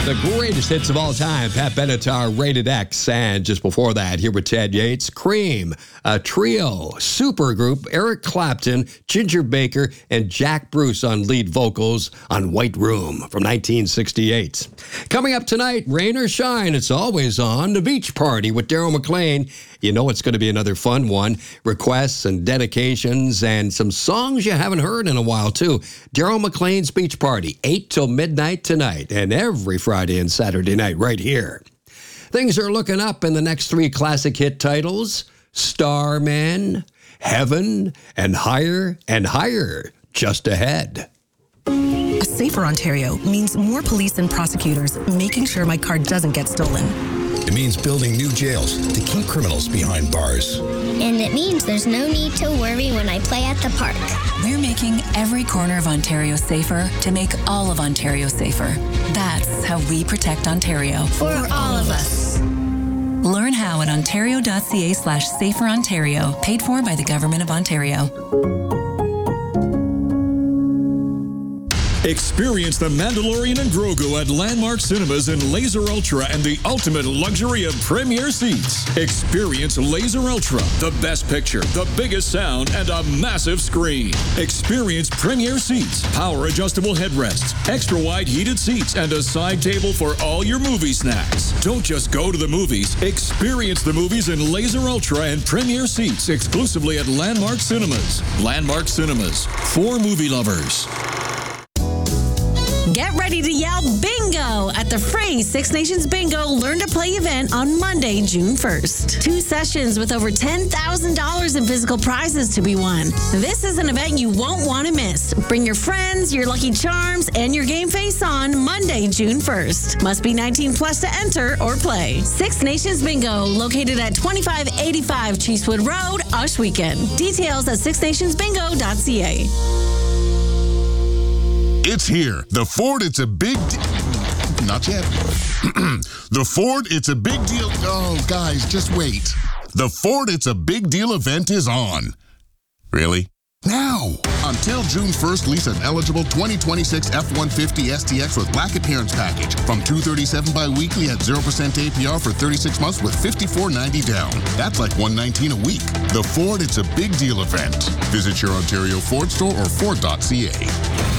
The greatest hits of all time, Pat Benatar, Rated X. And just before that, here with Ted Yates, Cream, a trio, supergroup, Eric Clapton, Ginger Baker, and Jack Bruce on lead vocals on White Room from 1968. Coming up tonight, rain or shine, it's always on. The Beach Party with Daryl McLean. You know it's going to be another fun one. Requests and dedications and some songs you haven't heard in a while, too. Daryl McLean's Beach Party, 8 till midnight tonight, and every Friday and Saturday night right here. Things are looking up in the next three classic hit titles: Starman, Heaven, and Higher just ahead. A safer Ontario means more police and prosecutors making sure my car doesn't get stolen. It means building new jails to keep criminals behind bars. And it means there's no need to worry when I play at the park. We're making every corner of Ontario safer to make all of Ontario safer. That's how we protect Ontario. For all of us. Learn how at ontario.ca/saferontario, paid for by the Government of Ontario. Experience The Mandalorian and Grogu at Landmark Cinemas in Laser Ultra and the ultimate luxury of premier seats. Experience Laser Ultra, the best picture, the biggest sound, and a massive screen. Experience premier seats, power-adjustable headrests, extra-wide heated seats, and a side table for all your movie snacks. Don't just go to the movies. Experience the movies in Laser Ultra and premier seats exclusively at Landmark Cinemas. Landmark Cinemas, for movie lovers. Get ready to yell bingo at the free Six Nations Bingo Learn to Play event on Monday, June 1st. 2 sessions with over $10,000 in physical prizes to be won. This is an event you won't want to miss. Bring your friends, your lucky charms, and your game face on Monday, June 1st. Must be 19 plus to enter or play. Six Nations Bingo, located at 2585 Cheesewood Road, Ohsweken. Details at sixnationsbingo.ca. It's here. The Ford, it's a big not yet. The Ford, it's a big deal. Oh, guys, just wait. The Ford, it's a big deal event is on. Really? Now! Until June 1st, lease an eligible 2026 F-150 STX with black appearance package from $237 bi-weekly at 0% APR for 36 months with $54.90 down. That's like $119 a week. The Ford, it's a big deal event. Visit your Ontario Ford store or Ford.ca.